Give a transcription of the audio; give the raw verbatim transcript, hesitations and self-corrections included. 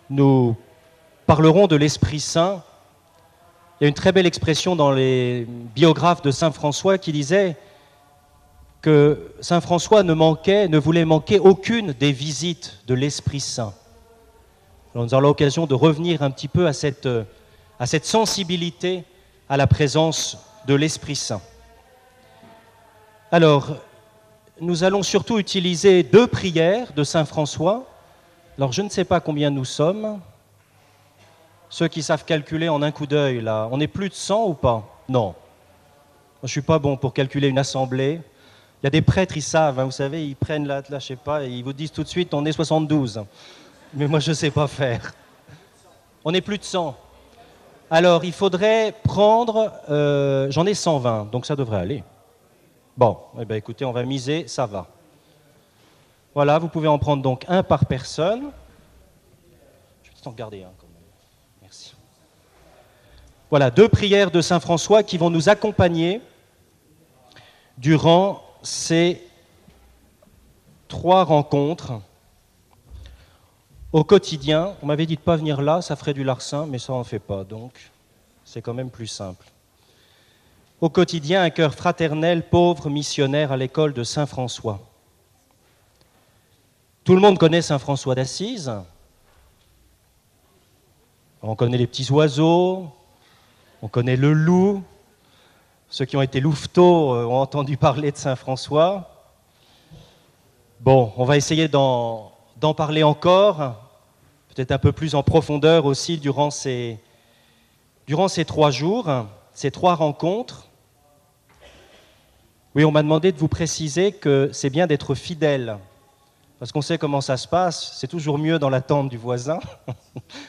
nous parlerons de l'Esprit Saint. Il y a une très belle expression dans les biographes de saint François qui disait que saint François ne manquait, ne voulait manquer aucune des visites de l'Esprit Saint. Alors nous aurons l'occasion de revenir un petit peu à cette, à cette sensibilité à la présence de l'Esprit Saint. Alors, nous allons surtout utiliser deux prières de saint François. Alors, je ne sais pas combien nous sommes. Ceux qui savent calculer en un coup d'œil, là, on est plus de cent ou pas? Non. Je ne suis pas bon pour calculer une assemblée. Il y a des prêtres, ils savent, hein, vous savez, ils prennent là, là, je sais pas, et ils vous disent tout de suite, on est soixante-douze. Mais moi, je ne sais pas faire. On est plus de cent. Alors, il faudrait prendre, euh, j'en ai cent vingt, donc ça devrait aller. Bon, eh bien, écoutez, on va miser, ça va. Voilà, vous pouvez en prendre donc un par personne. Je vais peut-être en garder un quand même. Merci. Voilà, deux prières de saint François qui vont nous accompagner durant ces trois rencontres au quotidien. On m'avait dit de ne pas venir là, ça ferait du larcin, mais ça n'en fait pas, donc c'est quand même plus simple. Au quotidien, un cœur fraternel, pauvre, missionnaire à l'école de saint François. Tout le monde connaît saint François d'Assise. On connaît les petits oiseaux, on connaît le loup. Ceux qui ont été louveteaux ont entendu parler de saint François. Bon, on va essayer d'en, d'en parler encore, peut-être un peu plus en profondeur aussi durant ces, durant ces trois jours, ces trois rencontres. Oui, on m'a demandé de vous préciser que c'est bien d'être fidèle, parce qu'on sait comment ça se passe, c'est toujours mieux dans la tente du voisin.